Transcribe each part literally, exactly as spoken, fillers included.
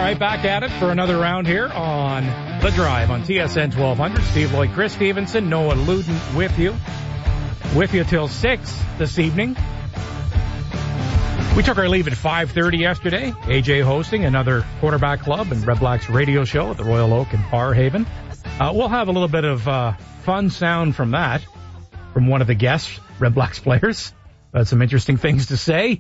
right, back at it for another round here on The Drive on T S N twelve hundred. Steve Lloyd, Chris Stevenson, Noah Luden with you. With you till six this evening. We took our leave at five thirty yesterday. A J hosting another Quarterback Club and Red Blacks radio show at the Royal Oak in Barrhaven. Uh, we'll have a little bit of uh, fun sound from that, from one of the guests, Red Blacks players. Had some interesting things to say.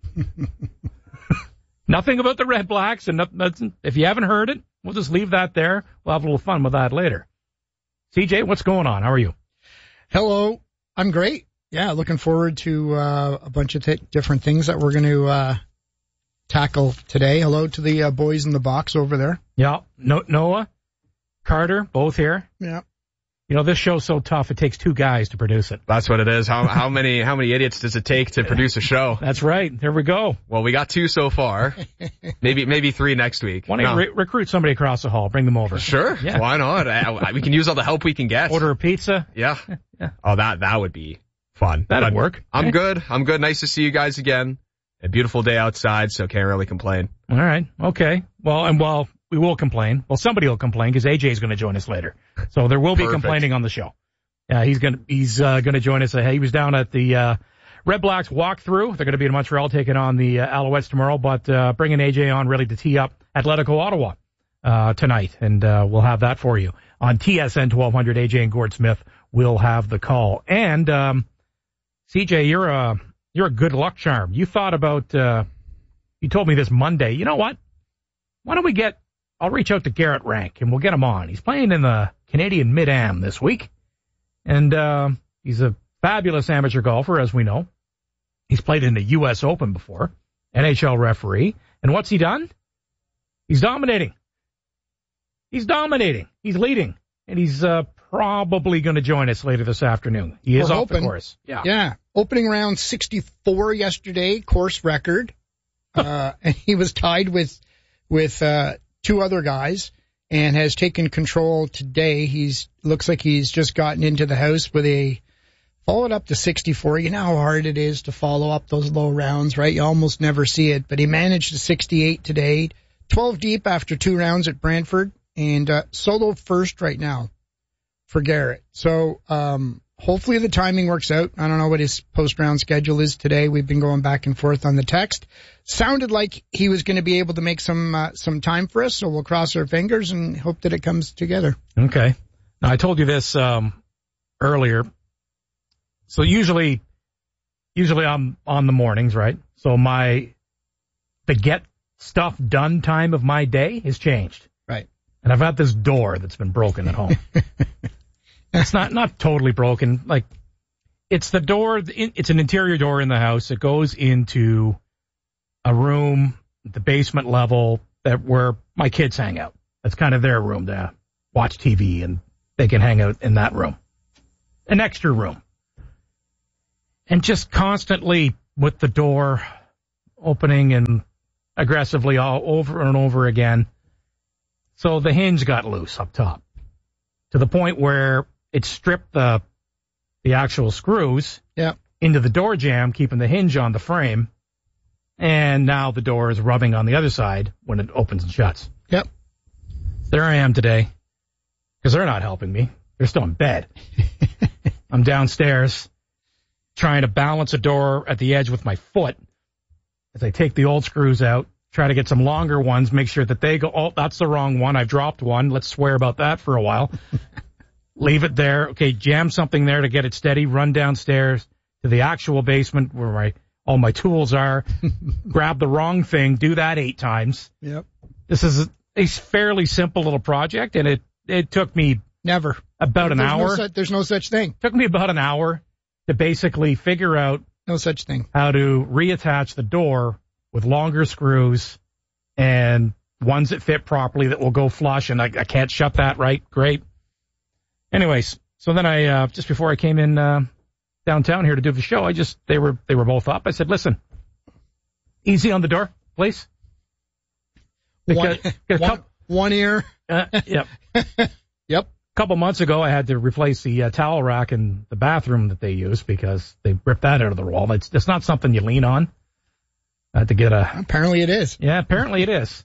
Nothing about the Red Blacks, and nothing, if you haven't heard it, we'll just leave that there. We'll have a little fun with that later. C J, what's going on? How are you? Hello. I'm great. Yeah, looking forward to uh, a bunch of t- different things that we're going to uh, tackle today. Hello to the uh, boys in the box over there. Yeah, no- Noah, Carter, both here. Yeah. You know, this show's so tough, it takes two guys to produce it. That's what it is. How how many how many idiots does it take to produce a show? That's right. There we go. Well, we got two so far. Maybe maybe three next week. Why don't you no. re- recruit somebody across the hall, bring them over? Sure. Yeah. Why not? I, I, we can use all the help we can get. Order a pizza. Yeah. Yeah. Oh, that that would be fun. That'd But work. I'm Okay. good. I'm good. Nice to see you guys again. A beautiful day outside, so can't really complain. All right. Okay. Well, and well, we will complain. Well, somebody will complain because A J's going to join us later. So there will be Perfect. complaining on the show. Yeah, he's going to he's uh, going to join us. Uh, he was down at the uh, Red Blacks walkthrough. They're going to be in Montreal taking on the uh, Alouettes tomorrow, but uh, bringing A J on really to tee up Atletico Ottawa uh, tonight, and uh, we'll have that for you on T S N twelve hundred. A J and Gord Smith will have the call. And um, C J, you're a you're a good luck charm. You thought about uh, you told me this Monday. You know what? Why don't we get? I'll reach out to Garrett Rank and we'll get him on. He's playing in the Canadian Mid-Am this week. And uh, he's a fabulous amateur golfer, as we know. He's played in the U S Open before, N H L referee. And what's he done? He's dominating. He's dominating. He's leading. And he's uh, probably going to join us later this afternoon. He is We're off hoping. the course. Yeah. Yeah. Opening round sixty-four yesterday, course record. uh, and he was tied with with uh, two other guys and has taken control today. He's looks like he's just gotten into the house with a followed up to sixty-four. You know how hard it is to follow up those low rounds, right? You almost never see it, but he managed a sixty-eight today, twelve deep after two rounds at Brantford, and uh, solo first right now for Garrett. So um, hopefully the timing works out. I don't know what his post-round schedule is today. We've been going back and forth on the text. Sounded like he was going to be able to make some uh, some time for us, so we'll cross our fingers and hope that it comes together. Okay. Now, I told you this um, earlier. So usually, usually I'm on the mornings, right? So my, the get stuff done time of my day has changed. Right. And I've got this door that's been broken at home. It's not, not totally broken. Like, it's the door, it's an interior door in the house. It goes into a room, the basement level, that where my kids hang out. That's kind of their room to watch T V, and they can hang out in that room. An extra room. And just constantly with the door opening and aggressively all over and over again. So the hinge got loose up top to the point where it stripped the the actual screws Yeah. into the door jamb, keeping the hinge on the frame. And now the door is rubbing on the other side when it opens and shuts. Yep. There I am today, because they're not helping me. They're still in bed. I'm downstairs trying to balance a door at the edge with my foot as I take the old screws out, try to get some longer ones, make sure that they go, oh, that's the wrong one. I've dropped one. Let's swear about that for a while. Leave it there. Okay, jam something there to get it steady. Run downstairs to the actual basement where my all my tools are. Grab the wrong thing. Do that eight times. Yep. This is a, a fairly simple little project, and it, it took me Never. about an there's hour. No su- there's no such thing. took me about an hour to basically figure out No such thing. how to reattach the door with longer screws and ones that fit properly that will go flush, and I, I can't shut that right. Great. Anyways, so then I, uh, just before I came in, uh, downtown here to do the show, I just, they were, they were both up. I said, listen, easy on the door, please. One, Because- because one, couple- one ear. uh, yep. Yep. A couple months ago, I had to replace the uh, towel rack in the bathroom that they use because they ripped that out of the wall. It's, it's not something you lean on. I had to get a, Apparently it is. yeah, apparently it is.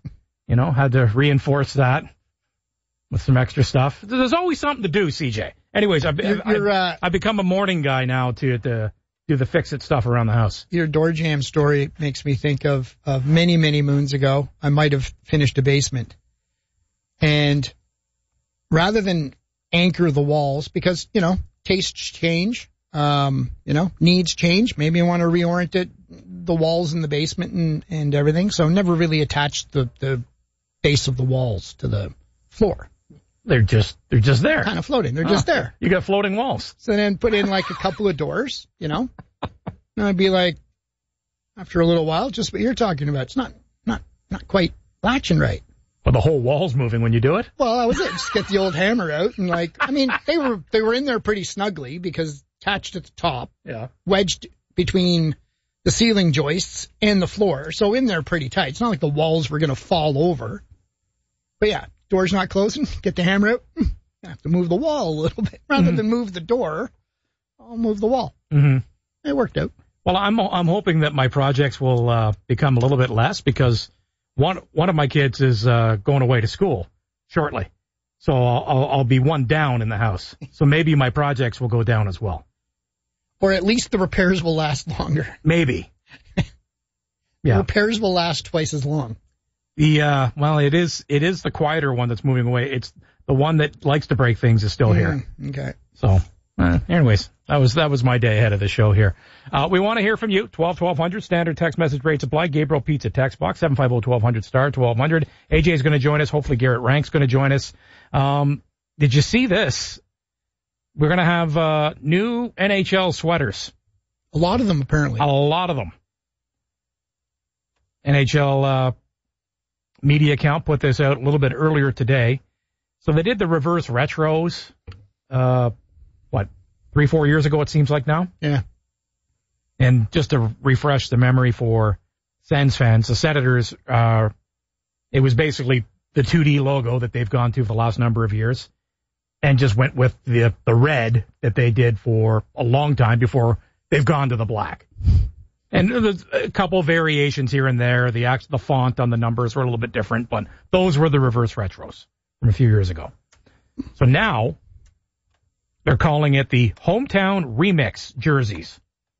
You know, had to reinforce that with some extra stuff. There's always something to do, C J. Anyways, I've, You're, I've, you're, uh, I've become a morning guy now to, to do the fix-it stuff around the house. Your door jam story makes me think of, of many, many moons ago. I might have finished a basement. And rather than anchor the walls, because, you know, tastes change, um, you know, needs change. Maybe I want to reorient it, the walls in the basement and, and everything. So never really attached the, the base of the walls to the floor. They're just, they're just there. Kind of floating. They're Oh, just there. You got floating walls. So then put in like a couple of doors, you know, and I'd be like, after a little while, just what you're talking about. It's not, not, not quite latching right. But the whole wall's moving when you do it. Well, that was it. Just get the old hammer out and like, I mean, they were, they were in there pretty snugly because attached at the top, Yeah. wedged between the ceiling joists and the floor. So in there pretty tight. It's not like the walls were going to fall over. But yeah, door's not closing. Get the hammer out. I have to move the wall a little bit. Rather Mm-hmm. than move the door, I'll move the wall. Mm-hmm. It worked out. Well, I'm I'm hoping that my projects will uh, become a little bit less because one one of my kids is uh, going away to school shortly, so I'll, I'll I'll be one down in the house. So maybe my projects will go down as well. Or at least the repairs will last longer. Maybe. The Yeah. repairs will last twice as long. The uh, well, it is it is the quieter one that's moving away. It's the one that likes to break things is still here. Mm, okay. So, uh, anyways, that was that was my day ahead of the show here. Uh, we want to hear from you. twelve twelve hundred standard text message rates apply. Gabriel Pizza text box seven five zero twelve hundred star twelve hundred. A J is going to join us. Hopefully Garrett Rank's going to join us. Um, did you see this? We're going to have uh, new N H L sweaters. A lot of them, apparently. A lot of them. N H L uh, media account put this out a little bit earlier today. So they did the reverse retros, uh, what, three, four years ago it seems like now? Yeah. And just to refresh the memory for Sens fans, the Senators, uh, it was basically the two D logo that they've gone to for the last number of years and just went with the the red that they did for a long time before they've gone to the black. And there's a couple variations here and there. The act, the font on the numbers were a little bit different, but those were the reverse retros from a few years ago. So now they're calling it the Hometown Remix jerseys.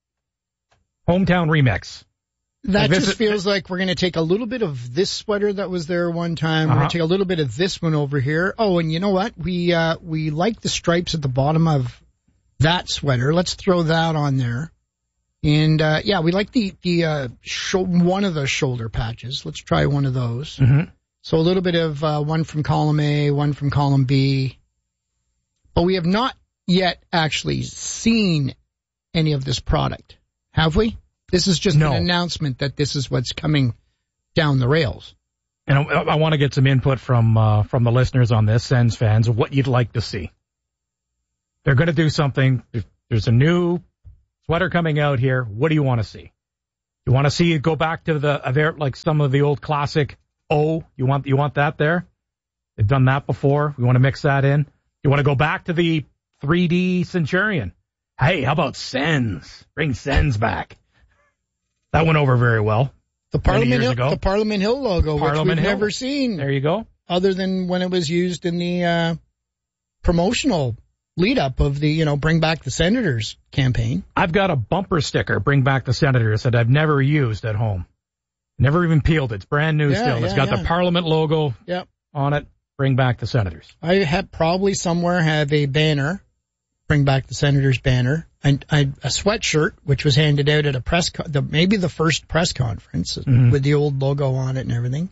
Hometown Remix. That Like just this- feels like we're going to take a little bit of this sweater that was there one time. We're Uh-huh. going to take a little bit of this one over here. Oh, and you know what? We uh, we like the stripes at the bottom of that sweater. Let's throw that on there. And uh, yeah, we like the the uh, sho- one of the shoulder patches. Let's try one of those. Mm-hmm. So a little bit of uh, one from column A, one from column B. But we have not yet actually seen any of this product, have we? This is just No. an announcement that this is what's coming down the rails. And I, I want to get some input from uh, from the listeners on this, Sens fans, of what you'd like to see. They're going to do something. There's a new sweater coming out here. What do you want to see? You want to see it go back to the uh, like some of the old classic O? You want you want that there? They've done that before. We want to mix that in. You want to go back to the three D Centurion? Hey, how about Sens? Bring Sens back. That went over very well. The Many Parliament years Hill, ago. the Parliament Hill logo, Parliament which we've Hill. never seen There you go. other than when it was used in the uh, promotional lead up of the, you know, Bring Back the Senators campaign. I've got a bumper sticker, Bring Back the Senators, that I've never used at home. Never even peeled it. It's brand new Yeah, still. It's yeah, got yeah. the Parliament logo Yep. on it. Bring Back the Senators. I have probably somewhere have a banner, Bring Back the Senators banner, and I, a sweatshirt, which was handed out at a press, co- the, maybe the first press conference Mhm. with the old logo on it and everything.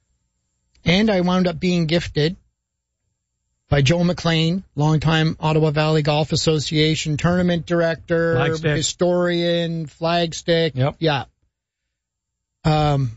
And I wound up being gifted by Joe McLean, longtime Ottawa Valley Golf Association tournament director, Flagstick. historian, flagstick. Yep. Yeah. Um,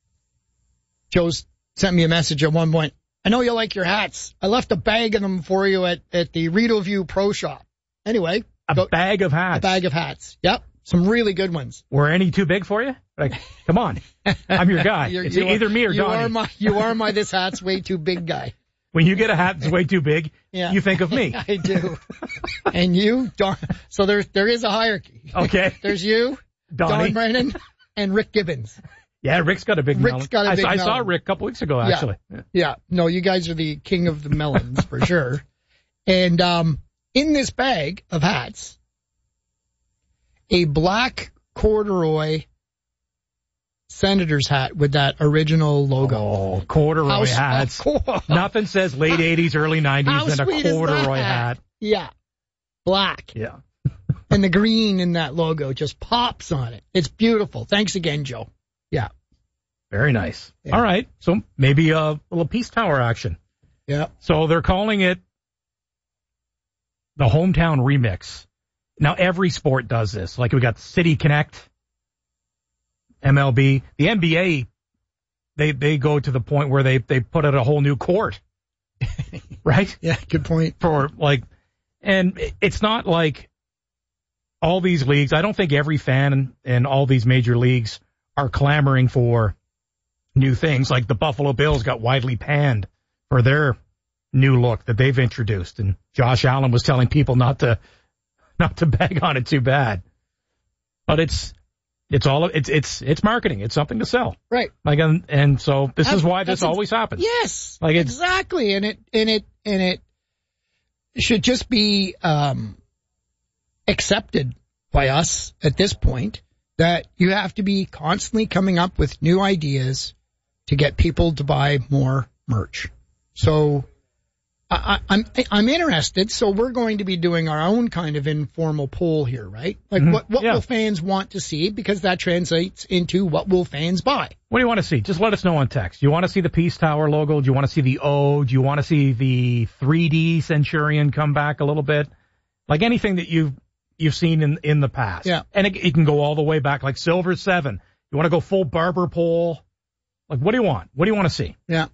Joe's sent me a message at one point. I know you like your hats. I left a bag of them for you at, at the Rideau View Pro Shop. Anyway, A go- bag of hats. a bag of hats. Yep. Some really good ones. Were any too big for you? Like, come on. I'm your guy. You're- It's you either are, me or you Donnie. Are my, you are my this hat's way too big guy. When you get a hat that's way too big, Yeah. you think of me. I do. And you, Don, so there, there is a hierarchy. Okay. There's you, Donnie. Don Brennan, and Rick Gibbons. Yeah, Rick's got a big Rick's melon. got a I, big I saw melon. Rick a couple weeks ago, actually. Yeah. yeah. No, you guys are the king of the melons for sure. And um, in this bag of hats, a black corduroy Senator's hat with that original logo. Oh, corduroy How hats. cool. Nothing says late eighties, early nineties How than a sweet is corduroy that? hat. Yeah. Black. Yeah. And the green in that logo just pops on it. It's beautiful. Thanks again, Joe. Yeah. Very nice. Yeah. All right. So maybe a little Peace Tower action. Yeah. So they're calling it the Hometown Remix. Now, every sport does this. Like, we got City Connect, M L B. The N B A, they they go to the point where they, they put out a whole new court. Right? Yeah, good point. For, like, and it's not like all these leagues, I don't think every fan in all these major leagues are clamoring for new things. Like the Buffalo Bills got widely panned for their new look that they've introduced. And Josh Allen was telling people not to not to beg on it too bad. But it's it's all it's it's it's marketing. It's something to sell. Right. Like and, and so this That's, is why this ex- always happens. Yes. Like it's, exactly. And it and it and it should just be um accepted by us at this point that you have to be constantly coming up with new ideas to get people to buy more merch. So I, I'm I'm interested. So we're going to be doing our own kind of informal poll here, right? Like Mm-hmm. what what Yeah. will fans want to see? Because that translates into what will fans buy. what do you want to see? Just let us know on text. Do you want to see the Peace Tower logo? Do you want to see the O? Do you want to see the three D Centurion come back a little bit? Like anything that you've you've seen in in the past. Yeah. And it, it can go all the way back, like Silver Seven. You want to go full barber pole? Like, what do you want? What do you want to see? Yeah.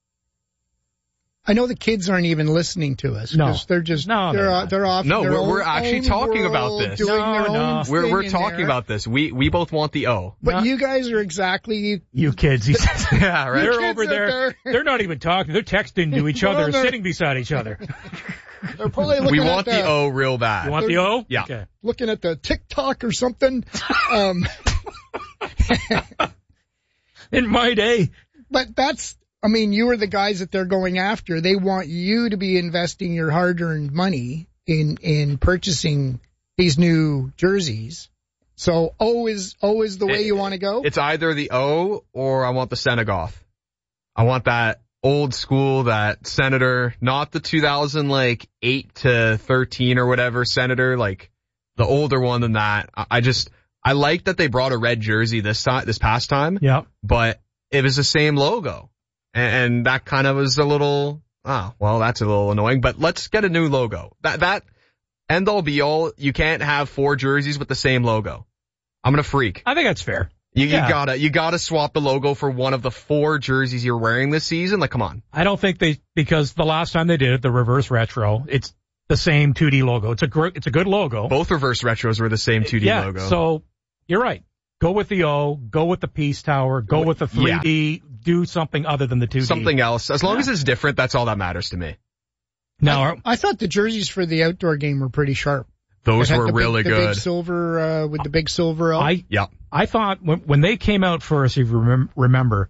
I know the kids aren't even listening to us. No. 'Cause they're just No, they're they're uh, not. they're off. No, in their we're- own, we're actually own talking about world, this. Doing No, their no. own We're thing we're in talking there. about this. We we both want the O. But No. you guys are exactly. You kids, he says. Yeah, right. They're kids over are there. there. They're not even talking. They're texting to each Well, other, they're- sitting beside each other. They're probably looking We at want the O real bad. You want the O? Yeah. Okay. looking at the TikTok or something. um, In my day. but that's. I mean, you are the guys that they're going after. They want you to be investing your hard-earned money in in purchasing these new jerseys. So O is O is the way It- you want to go. It's either the O or I want the Senegoth. I want that old school, that Senator, not the two thousand like eight to thirteen or whatever Senator, like the older one than that. I, I just I like that they brought a red jersey this time, this past time, Yeah. but it was the same logo, and, and that kind of was a little. Oh, well, that's a little annoying. But let's get a new logo. That that end all be all. You can't have four jerseys with the same logo. I'm gonna freak. I think that's fair. You, Yeah. you gotta, you gotta swap the logo for one of the four jerseys you're wearing this season. Like, come on. I don't think they, because the last time they did it, the reverse retro, it's the same two D logo. It's a gr- it's a good logo. Both reverse retros were the same two D yeah, logo. So you're right. Go with the O, go with the Peace Tower, go with the three D, do something other than the two D. Something else. As long Yeah. as it's different, that's all that matters to me. Now, I, I thought the jerseys for the outdoor game were pretty sharp. Those It had were the big- really the good. Big silver uh, with the big silver O. I Yep. I thought when, when they came out first, if you remem- remember,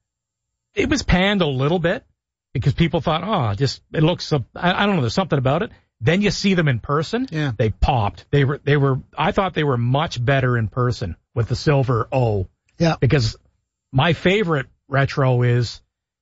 it was panned a little bit because people thought, oh, just it looks, uh, I, I don't know, there's something about it. Then you see them in person, Yeah. they popped. They were, they were. I thought they were much better in person with the silver O. Yeah. Because my favorite retro is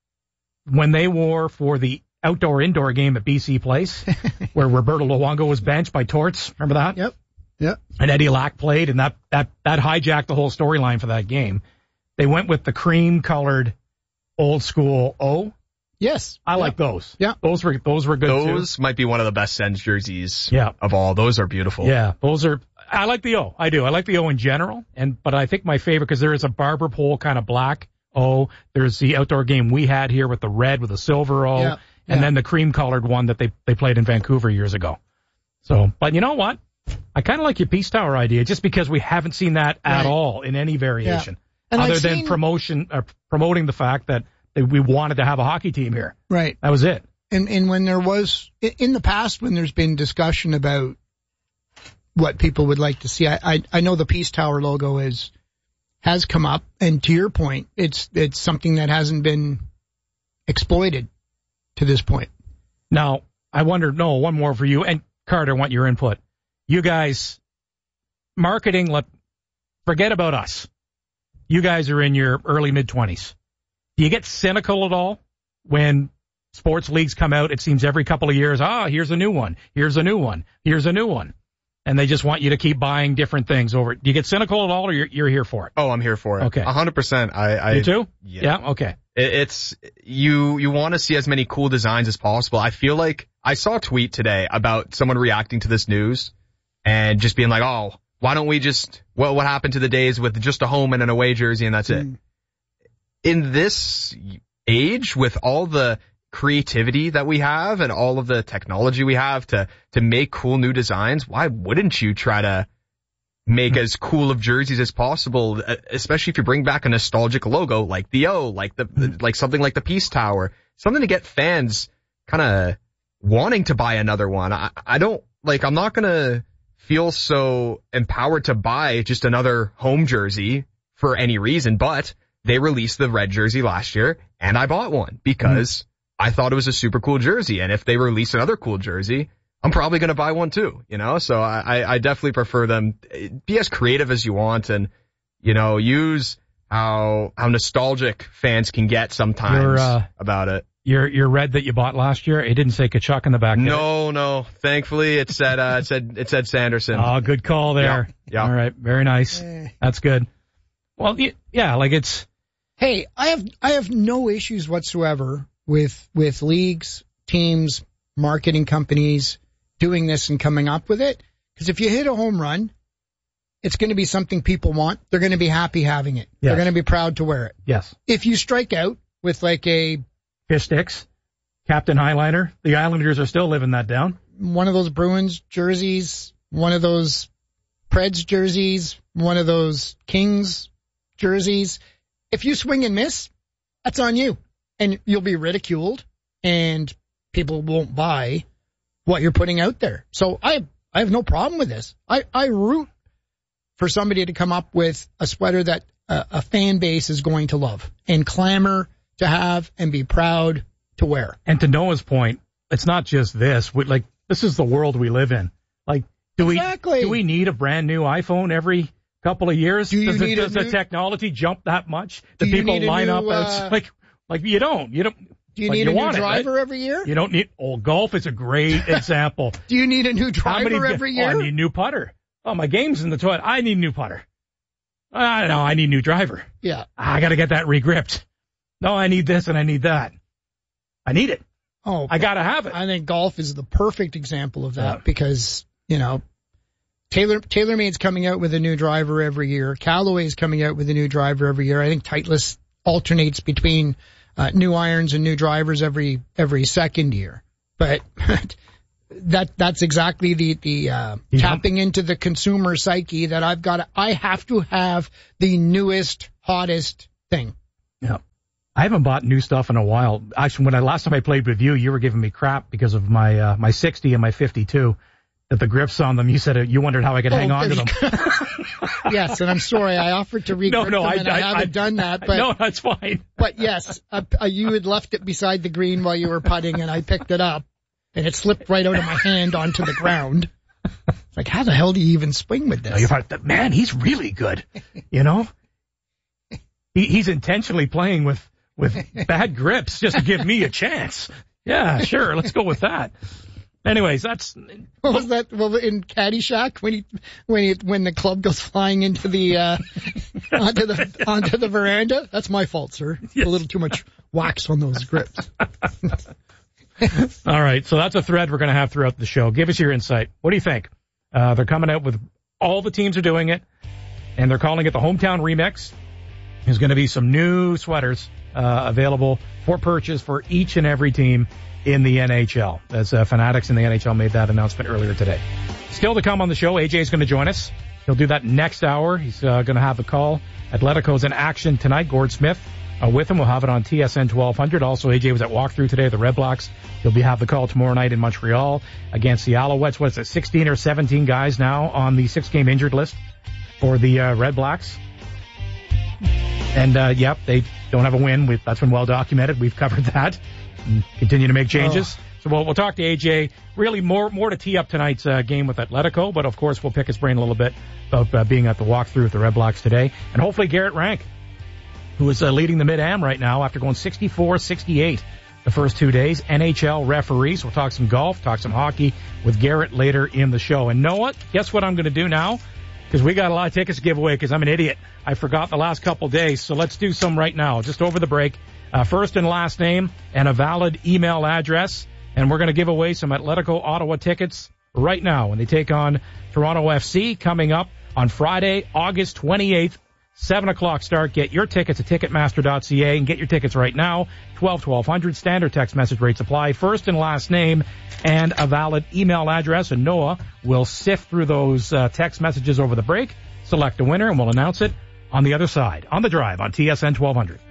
when they wore for the outdoor-indoor game at B C Place, where Roberto Luongo was benched by Torts. Remember that? Yep. Yep. And Eddie Lack played, and that that that hijacked the whole storyline for that game. They went with the cream-colored, old-school O. Yes. I Yep. like those. Yeah. Those were those were good Those might be one of the best Sens jerseys Yeah. of all. Those are beautiful. too. Yeah, those are. I like the O. I do. I like the O in general, and but I think my favorite because there is a barber pole kind of black O. There's the outdoor game we had here with the red with the silver O, Yeah. and Yeah. then the cream-colored one that they they played in Vancouver years ago. So, but you know what? I kind of like your Peace Tower idea, just because we haven't seen that at Right. all in any variation, And other I've than seen- promotion, uh, promoting the fact that, that we wanted to have a hockey team here. Right. That was it. And and when there was i- in the past when there's been discussion about what people would like to see, I I, I know the Peace Tower logo is has come up, and to your point, it's it's something that hasn't been exploited to this point. Now, I wonder, no, one more for you. And Carter, I want your input. You guys, marketing, let, forget about us. You guys are in your early mid-twenties. Do you get cynical at all when sports leagues come out? It seems every couple of years, ah, here's a new one, here's a new one, here's a new one. And they just want you to keep buying different things over. Do you get cynical at all, or you're, you're here for it? Oh, I'm here for it. Okay. A hundred percent. I, I. You too? Yeah. Yeah. Okay. It, it's, you, you want to see as many cool designs as possible. I feel like I saw a tweet today about someone reacting to this news and just being like, oh, why don't we just, what, what happened to the days with just a home and an away jersey and that's it? Mm. In this age, with all the creativity that we have and all of the technology we have to, to make cool new designs, why wouldn't you try to make as cool of jerseys as possible, especially if you bring back a nostalgic logo like the O, like the, like something like the Peace Tower, something to get fans kind of wanting to buy another one. I, I don't, like, I'm not going to feel so empowered to buy just another home jersey for any reason, but they released the red jersey last year and I bought one because mm. I thought it was a super cool jersey. And if they release another cool jersey, I'm probably going to buy one too, you know? So I, I definitely prefer them. Be as creative as you want and, you know, use how, how nostalgic fans can get sometimes your, uh, about it. Your, your red that you bought last year, it didn't say Kachuk in the back. No, it? no. Thankfully it said, uh, it said, it said Sanderson. Oh, good call there. Yeah. yeah. All right. Very nice. Eh. That's good. Well, yeah, like it's. Hey, I have, I have no issues whatsoever with, with leagues, teams, marketing companies doing this and coming up with it. Because if you hit a home run, it's going to be something people want. They're going to be happy having it. Yes. They're going to be proud to wear it. Yes. If you strike out with like a fish sticks, Captain Highliner, the Islanders are still living that down. One of those Bruins jerseys, one of those Preds jerseys, one of those Kings jerseys. If you swing and miss, that's on you. And you'll be ridiculed and people won't buy what you're putting out there. So I I have no problem with this. I, I root for somebody to come up with a sweater that a, a fan base is going to love and clamor to have and be proud to wear. And to Noah's point, it's not just this. We, like, this is the world we live in. Like, do exactly. we do we need a brand new iPhone every couple of years? Do you does need it, does a the new, technology jump that much that do you people need a line new, up? Uh, like, like you don't. You don't. Do you like need you a new want driver it, right? every year? You don't need. Oh, golf is a great example. Do you need a new driver many, every year? Oh, I need a new putter. Oh, my game's in the toilet. I need a new putter. I don't know. I need a new driver. Yeah. I got to get that regripped. No, I need this and I need that. I need it. Oh, I got to have it. I think golf is the perfect example of that yeah. because, you know, Taylor TaylorMade's coming out with a new driver every year. Callaway's coming out with a new driver every year. I think Titleist alternates between uh, new irons and new drivers every every second year. But that that's exactly the the uh, yeah. tapping into the consumer psyche that I've got. To, I have to have the newest, hottest thing. Yeah. I haven't bought new stuff in a while. Actually, when I last time I played with you, you were giving me crap because of my uh, my sixty and my fifty-two. That the grips on them, you said uh, you wondered how I could oh, hang on to them. Yes, and I'm sorry, I offered to regrip no, no, them, I, and I, I haven't I, done that. But no, that's fine. But yes, uh, uh, you had left it beside the green while you were putting, and I picked it up, and it slipped right out of my hand onto the ground. It's like, how the hell do you even swing with this? No, you're right. Man, he's really good. You know, he, he's intentionally playing with with bad grips just to give me a chance. Yeah, sure, let's go with that. Anyways, that's what was that? Well, in Caddyshack, when he when he when the club goes flying into the uh, onto the onto the veranda. That's my fault, sir. Yes. A little too much wax on those grips. All right, so that's a thread we're going to have throughout the show. Give us your insight. What do you think? Uh, they're coming out with all the teams are doing it, and they're calling it the Hometown Remix. There's going to be some new sweaters uh, available for purchase for each and every team in the N H L, as uh, Fanatics in the N H L made that announcement earlier today. Still to come on the show, A J is going to join us. He'll do that next hour. He's uh, going to have the call. Atletico's in action tonight. Gord Smith uh, with him. We'll have it on T S N twelve hundred. Also, A J was at walkthrough today, the Red Blacks. He'll be have the call tomorrow night in Montreal against the Alouettes. What is it, sixteen or seventeen guys now on the six-game injured list for the uh, Red Blacks? And, uh, yep, they don't have a win. We've, that's been well documented. We've covered that and continue to make changes. Oh. So we'll, we'll talk to A J. Really more more to tee up tonight's uh, game with Atletico, but of course we'll pick his brain a little bit about uh, being at the walkthrough with the Red Blacks today. And hopefully Garrett Rank, who is uh, leading the Mid-Am right now after going sixty-four sixty-eight the first two days. N H L referee. So we'll talk some golf, talk some hockey with Garrett later in the show. And know what? Guess what I'm going to do now? Because we got a lot of tickets to give away because I'm an idiot. I forgot the last couple days. So let's do some right now, just over the break. Uh, first and last name and a valid email address. And we're going to give away some Atletico Ottawa tickets right now when they take on Toronto F C coming up on Friday, August twenty-eighth, seven o'clock start. Get your tickets at ticketmaster dot c a and get your tickets right now. twelve twelve hundred standard text message rates apply. First and last name and a valid email address. And Noah will sift through those uh, text messages over the break, select a winner, and we'll announce it on the other side, on the drive on T S N twelve hundred.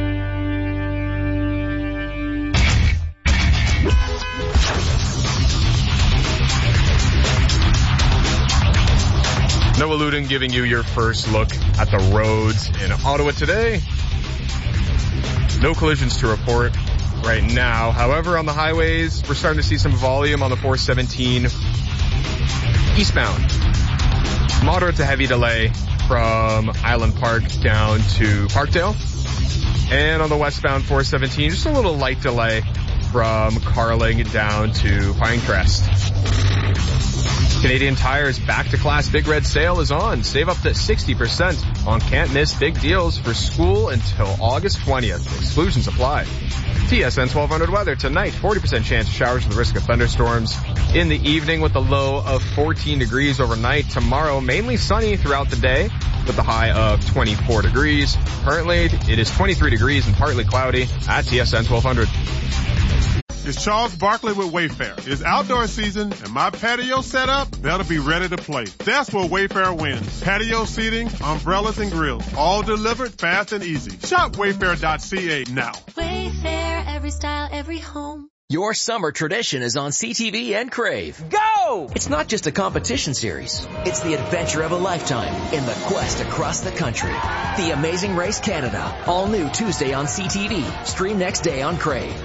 Noah Luden giving you your first look at the roads in Ottawa today. No collisions to report right now. However, on the highways, we're starting to see some volume on the four seventeen eastbound. Moderate to heavy delay from Island Park down to Parkdale. And on the westbound four seventeen, just a little light delay from Carling down to Pinecrest. Canadian Tire's Back to Class Big Red Sale is on. Save up to sixty percent on can't miss big deals for school until August twentieth. Exclusions apply. T S N twelve hundred weather tonight. forty percent chance of showers with the risk of thunderstorms in the evening with a low of fourteen degrees overnight. Tomorrow, mainly sunny throughout the day with a high of twenty-four degrees. Currently, it is twenty-three degrees and partly cloudy at T S N twelve hundred. It's Charles Barkley with Wayfair. It's outdoor season, and my patio setup better be ready to play. That's where Wayfair wins. Patio seating, umbrellas, and grills. All delivered fast and easy. Shop wayfair dot c a now. Wayfair, every style, every home. Your summer tradition is on C T V and Crave. Go! It's not just a competition series. It's the adventure of a lifetime in the quest across the country. The Amazing Race Canada. All new Tuesday on C T V. Stream next day on Crave.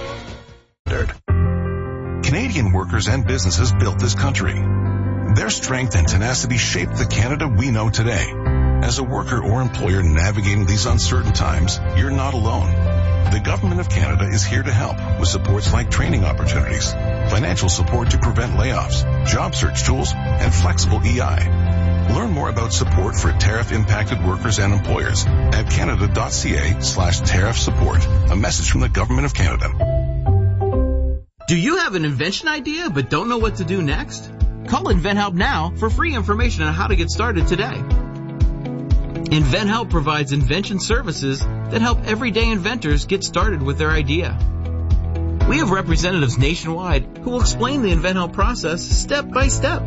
Canadian workers and businesses built this country. Their strength and tenacity shaped the Canada we know today. As a worker or employer navigating these uncertain times, you're not alone. The Government of Canada is here to help with supports like training opportunities, financial support to prevent layoffs, job search tools, and flexible E I. Learn more about support for tariff-impacted workers and employers at canada dot c a slash tariff support. A message from the Government of Canada. Do you have an invention idea but don't know what to do next? Call InventHelp now for free information on how to get started today. InventHelp provides invention services that help everyday inventors get started with their idea. We have representatives nationwide who will explain the InventHelp process step by step.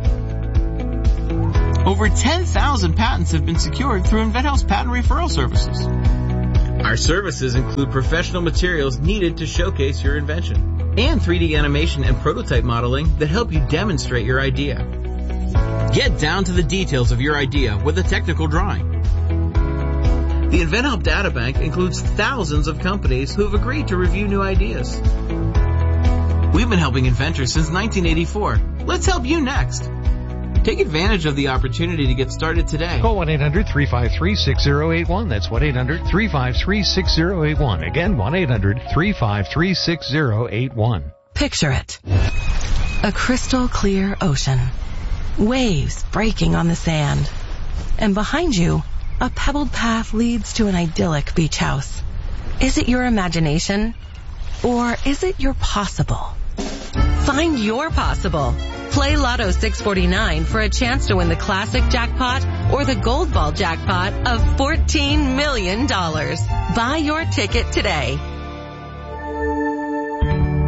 Over ten thousand patents have been secured through InventHelp's patent referral services. Our services include professional materials needed to showcase your invention and three D animation and prototype modeling that help you demonstrate your idea. Get down to the details of your idea with a technical drawing. The InventHelp Databank includes thousands of companies who have agreed to review new ideas. We've been helping inventors since nineteen eighty-four. Let's help you next. Take advantage of the opportunity to get started today. Call one eight hundred three five three six zero eight one. That's one eight hundred three five three six zero eight one. Again, one eight hundred three five three six zero eight one. Picture it. A crystal clear ocean. Waves breaking on the sand. And behind you, a pebbled path leads to an idyllic beach house. Is it your imagination? Or is it your possible? Find your possible. Play Lotto six forty-nine for a chance to win the classic jackpot or the gold ball jackpot of fourteen million dollars. Buy your ticket today.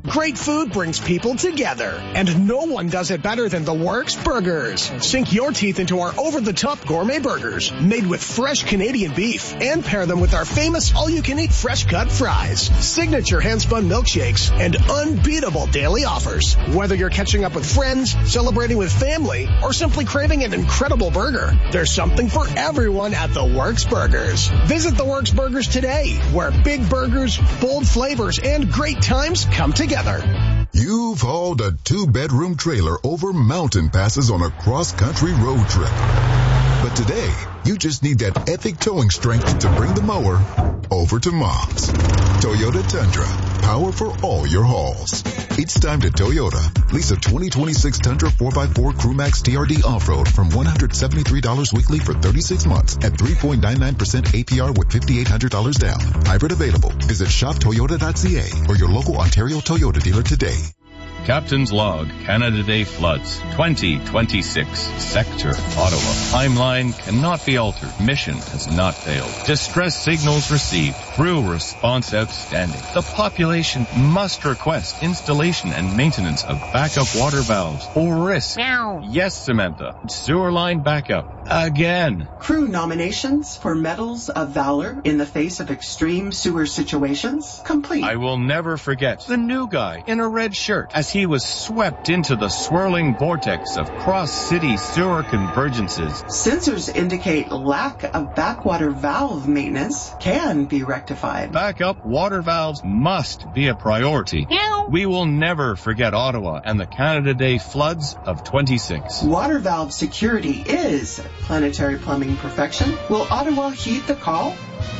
Great food brings people together, and no one does it better than The Works Burgers. Sink your teeth into our over-the-top gourmet burgers, made with fresh Canadian beef, and pair them with our famous all-you-can-eat fresh-cut fries, signature hand-spun milkshakes, and unbeatable daily offers. Whether you're catching up with friends, celebrating with family, or simply craving an incredible burger, there's something for everyone at The Works Burgers. Visit The Works Burgers today, where big burgers, bold flavors, and great times come together. You've hauled a two-bedroom trailer over mountain passes on a cross-country road trip. But today, you just need that epic towing strength to bring the mower over to Mom's. Toyota Tundra, power for all your hauls. It's time to Toyota. Lease a twenty twenty-six Tundra four by four Crewmax T R D off-road from one hundred seventy-three dollars weekly for thirty-six months at three point nine nine percent A P R with five thousand eight hundred dollars down. Hybrid available. Visit shop toyota dot c a or your local Ontario Toyota dealer today. Captain's Log, Canada Day Floods, twenty twenty-six, Sector, Ottawa. Timeline cannot be altered. Mission has not failed. Distress signals received. Crew response outstanding. The population must request installation and maintenance of backup water valves or risk. Meow. Yes, Samantha. Sewer line backup. Again. Crew nominations for Medals of Valor in the face of extreme sewer situations complete. I will never forget the new guy in a red shirt as he was swept into the swirling vortex of cross-city sewer convergences. Sensors indicate lack of backwater valve maintenance can be rectified. Backup water valves must be a priority. Meow. We will never forget Ottawa and the Canada Day floods of twenty-six. Water valve security is planetary plumbing perfection. Will Ottawa heed the call?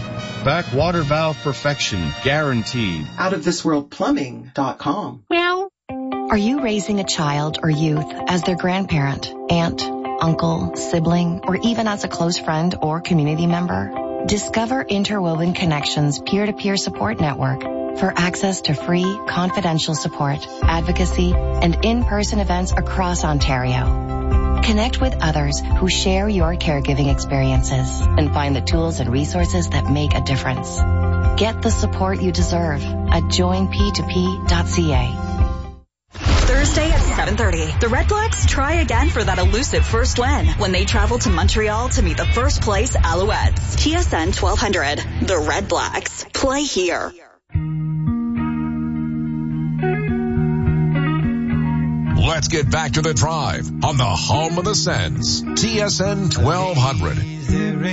Back water valve perfection guaranteed. out of this world plumbing dot com. Meow. Are you raising a child or youth as their grandparent, aunt, uncle, sibling, or even as a close friend or community member? Discover Interwoven Connections peer-to-peer support network for access to free, confidential support, advocacy, and in-person events across Ontario. Connect with others who share your caregiving experiences and find the tools and resources that make a difference. Get the support you deserve at join p two p dot c a. Thursday at seven thirty, the Red Blacks try again for that elusive first win when they travel to Montreal to meet the first place Alouettes. T S N twelve hundred, the Red Blacks. Play here. Let's get back to the drive on the home of the Sens, T S N twelve hundred.